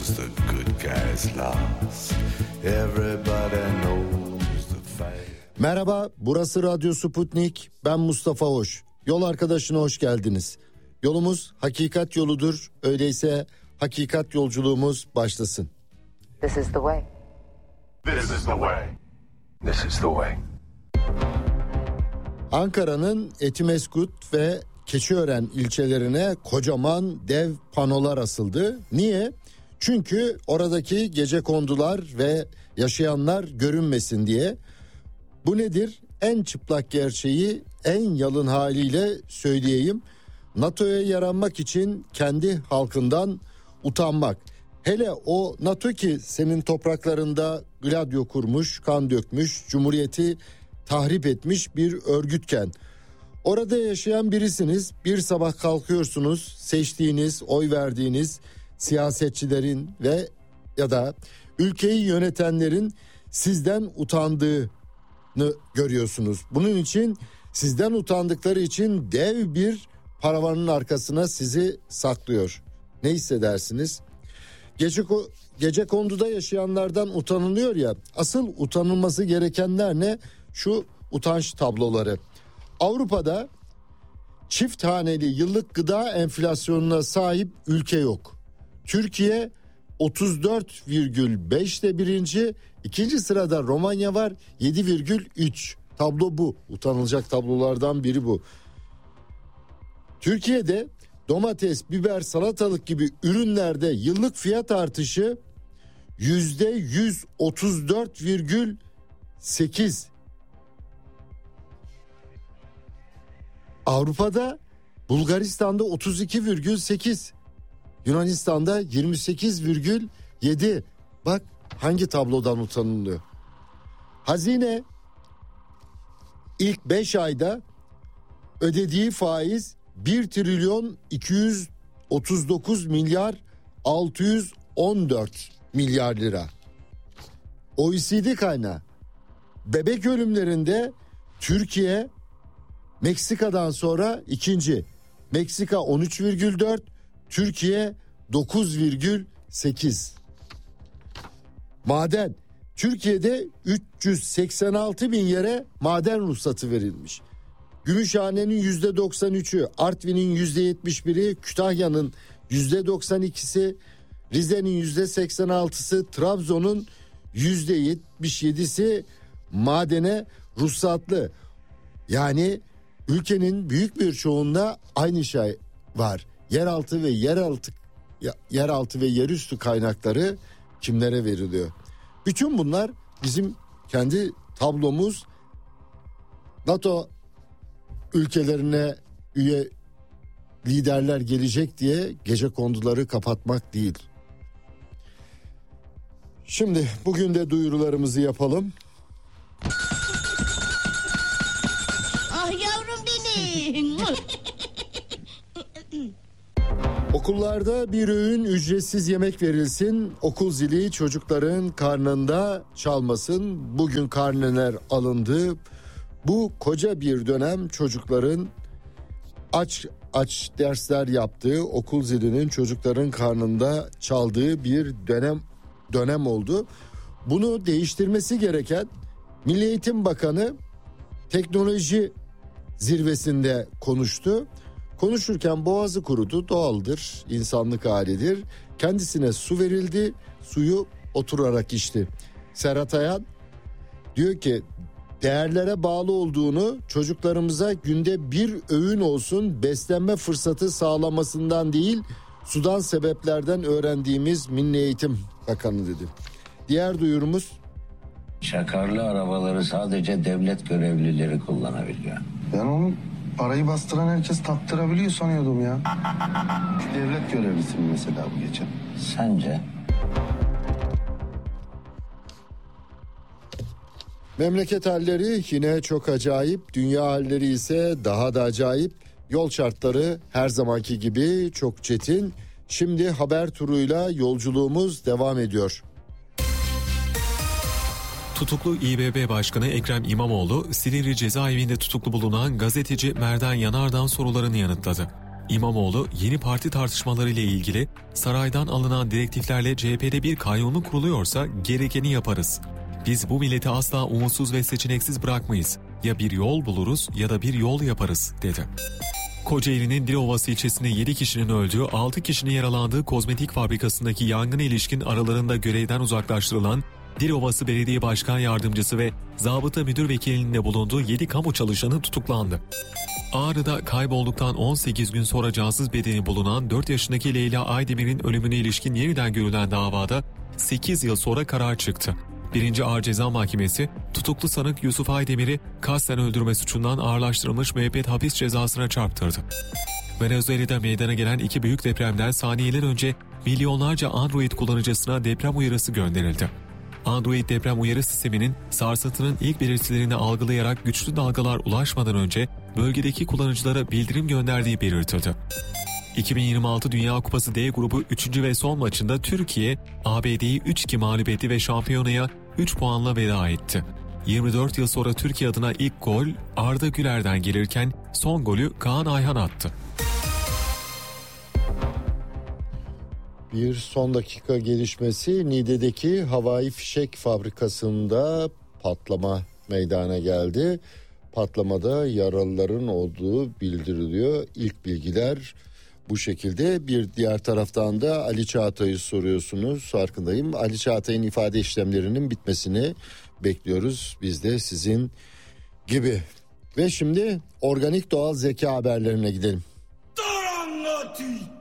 knows the good guys lost. Everybody knows the fight. Merhaba, burası Radyo Sputnik. Ben Mustafa Hoş. Yol arkadaşına hoş geldiniz. Yolumuz hakikat yoludur. Öyleyse hakikat yolculuğumuz başlasın. This is the way. This is the way. This is the way. Ankara'nın Etimesgut ve Keçiören ilçelerine kocaman dev panolar asıldı. Niye? Çünkü oradaki gecekondular ve yaşayanlar görünmesin diye. Bu nedir? En çıplak gerçeği en yalın haliyle söyleyeyim. NATO'ya yaranmak için kendi halkından utanmak. Hele o NATO ki senin topraklarında Gladio kurmuş, kan dökmüş, Cumhuriyeti tahrip etmiş bir örgütken orada yaşayan birisiniz. Bir sabah kalkıyorsunuz, seçtiğiniz, oy verdiğiniz siyasetçilerin ve ya da ülkeyi yönetenlerin sizden utandığını görüyorsunuz. Bunun için sizden utandıkları için dev bir paravanın arkasına sizi saklıyor. Ne hissedersiniz? Gecekonduda yaşayanlardan utanılıyor ya, asıl utanılması gerekenler ne? Şu utanç tabloları. Avrupa'da çift haneli yıllık gıda enflasyonuna sahip ülke yok. Türkiye 34,5'te birinci, ikinci sırada Romanya var 7,3. Tablo bu. Utanılacak tablolardan biri bu. Türkiye'de domates, biber, salatalık gibi ürünlerde yıllık fiyat artışı %134,8. Avrupa'da Bulgaristan'da 32,8, Yunanistan'da 28,7. Bak hangi tablodan utanılıyor. Hazine ilk 5 ayda ödediği faiz 1 trilyon 239 milyar 614 milyar lira. OECD kaynağı. Bebek ölümlerinde Türkiye Meksika'dan sonra ikinci. Meksika 13,4, Türkiye 9,8. Maden. Türkiye'de 386 bin yere maden ruhsatı verilmiş. Gümüşhane'nin %93'ü, Artvin'in %71'i, Kütahya'nın %92'si, Rize'nin %86'sı, Trabzon'un %77'si madene ruhsatlı. Yani ülkenin büyük bir çoğunda aynı şey var. Yeraltı ve yerüstü kaynakları kimlere veriliyor? Bütün bunlar bizim kendi tablomuz. NATO ülkelerine üye liderler gelecek diye gecekonduları kapatmak değil. Şimdi bugün de duyurularımızı yapalım. Ah yavrum benim. Okullarda bir öğün ücretsiz yemek verilsin. Okul zili çocukların karnında çalmasın. Bugün karneler alındı. Bu koca bir dönem çocukların aç dersler yaptığı, okul zilinin çocukların karnında çaldığı bir dönem oldu. Bunu değiştirmesi gereken Milli Eğitim Bakanı teknoloji zirvesinde konuştu. Konuşurken boğazı kurudu, doğaldır, insanlık halidir. Kendisine su verildi, suyu oturarak içti. Serhat Ayan diyor ki değerlere bağlı olduğunu, çocuklarımıza günde bir öğün olsun beslenme fırsatı sağlamasından değil, sudan sebeplerden öğrendiğimiz Milli Eğitim Bakanı dedi. Diğer duyurumuz. Şakarlı arabaları sadece devlet görevlileri kullanabiliyor. Ben onu parayı bastıran herkes taktırabiliyor sanıyordum ya. Devlet görevlisi mi mesela bu geçen? Sence? Memleket halleri yine çok acayip, dünya halleri ise daha da acayip. Yol şartları her zamanki gibi çok çetin. Şimdi haber turuyla yolculuğumuz devam ediyor. Tutuklu İBB Başkanı Ekrem İmamoğlu, Silivri cezaevinde tutuklu bulunan gazeteci Merdan Yanardağ'ın sorularını yanıtladı. İmamoğlu yeni parti tartışmaları ile ilgili saraydan alınan direktiflerle CHP'de bir kayyumluk kuruluyorsa gerekeni yaparız. Biz bu milleti asla umutsuz ve seçeneksiz bırakmayız. Ya bir yol buluruz ya da bir yol yaparız dedi. Kocaeli'nin Dilovası ilçesinde 7 kişinin öldüğü, 6 kişinin yaralandığı kozmetik fabrikasındaki yangına ilişkin aralarında görevden uzaklaştırılan Dilovası Belediye Başkan Yardımcısı ve Zabıta Müdür Vekilliğinde bulunduğu 7 kamu çalışanı tutuklandı. Ağrı'da kaybolduktan 18 gün sonra cansız bedeni bulunan 4 yaşındaki Leyla Aydemir'in ölümüne ilişkin yeniden görülen davada 8 yıl sonra karar çıktı. 1. Ağır Ceza Mahkemesi tutuklu sanık Yusuf Aydemir'i kasten öldürme suçundan ağırlaştırılmış müebbet hapis cezasına çarptırdı. Venezuela'da meydana gelen 2 büyük depremden saniyeler önce milyonlarca Android kullanıcısına deprem uyarısı gönderildi. Android deprem uyarı sisteminin sarsıntının ilk belirtilerini algılayarak güçlü dalgalar ulaşmadan önce bölgedeki kullanıcılara bildirim gönderdiği belirtildi. 2026 Dünya Kupası D grubu 3. ve son maçında Türkiye, ABD'yi 3-2 mağlup etti ve şampiyonaya 3 puanla veda etti. 24 yıl sonra Türkiye adına ilk gol Arda Güler'den gelirken son golü Kaan Ayhan attı. Bir son dakika gelişmesi, Niğde'deki havai fişek fabrikasında patlama meydana geldi. Patlamada yaralıların olduğu bildiriliyor. İlk bilgiler bu şekilde. Bir diğer taraftan da Ali Çağatay'ı soruyorsunuz, farkındayım. Ali Çağatay'ın ifade işlemlerinin bitmesini bekliyoruz biz de sizin gibi. Ve şimdi organik doğal zeka haberlerine gidelim.